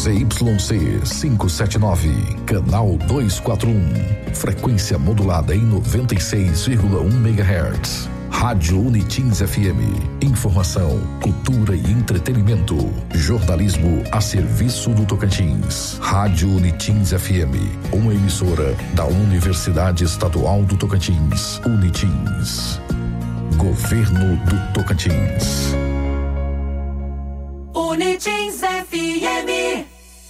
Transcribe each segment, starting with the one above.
ZYC 579, canal 241, frequência modulada em 96,1 MHz. Rádio Unitins FM, informação, cultura e entretenimento, jornalismo a serviço do Tocantins. Rádio Unitins FM, uma emissora da Universidade Estadual do Tocantins, Unitins. Governo do Tocantins. Unitins FM.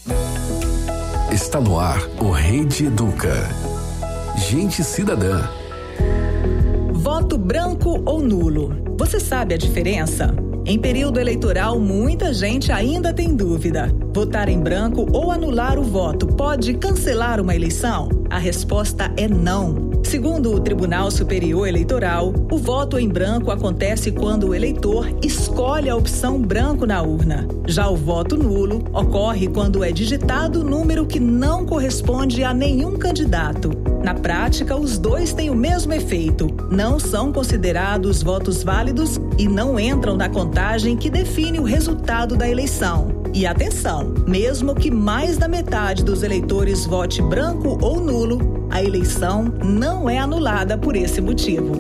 Está no ar o Rede Educa. Gente cidadã. Voto branco ou nulo? Você sabe a diferença? Em período eleitoral, muita gente ainda tem dúvida. Votar em branco ou anular o voto pode cancelar uma eleição? A resposta é não. Segundo o Tribunal Superior Eleitoral, o voto em branco acontece quando o eleitor escolhe a opção branco na urna. Já o voto nulo ocorre quando é digitado o número que não corresponde a nenhum candidato. Na prática, os dois têm o mesmo efeito. Não são considerados votos válidos e não entram na contagem que define o resultado da eleição. E atenção, mesmo que mais da metade dos eleitores vote branco ou nulo, a eleição não é anulada por esse motivo.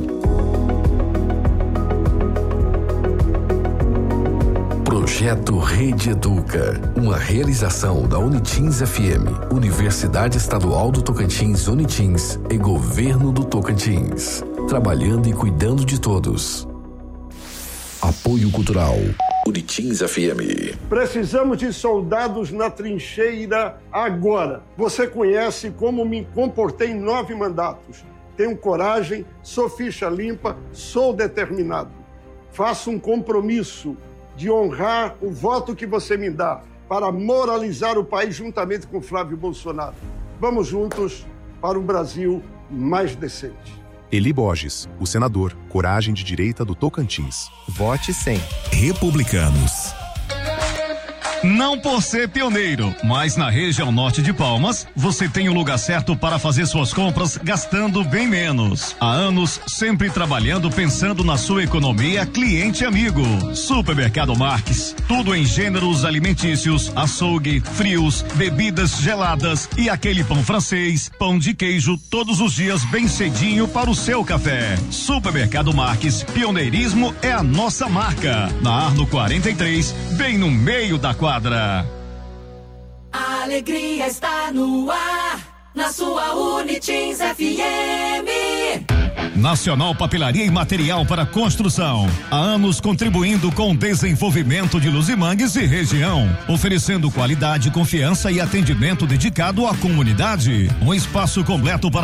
Projeto Rede Educa, uma realização da Unitins FM, Universidade Estadual do Tocantins, Unitins e Governo do Tocantins, trabalhando e cuidando de todos. Apoio Cultural, Unitins FM. Precisamos de soldados na trincheira agora. Você conhece como me comportei em 9 mandatos. Tenho coragem, sou ficha limpa, sou determinado. Faço um compromisso de honrar o voto que você me dá para moralizar o país juntamente com Flávio Bolsonaro. Vamos juntos para um Brasil mais decente. Eli Borges, o senador, coragem de direita do Tocantins. Vote 100. Republicanos. Não por ser pioneiro, mas na região norte de Palmas, você tem o lugar certo para fazer suas compras gastando bem menos. Há anos, sempre trabalhando pensando na sua economia, cliente amigo. Supermercado Marques, tudo em gêneros alimentícios, açougue, frios, bebidas geladas e aquele pão francês, pão de queijo, todos os dias bem cedinho para o seu café. Supermercado Marques, pioneirismo é a nossa marca. Na Arno 43, bem no meio da quadra. A alegria está no ar, na sua Unitins FM. Nacional Papelaria e Material para Construção. Há anos contribuindo com o desenvolvimento de Luzimangues e região, oferecendo qualidade, confiança e atendimento dedicado à comunidade. Um espaço completo para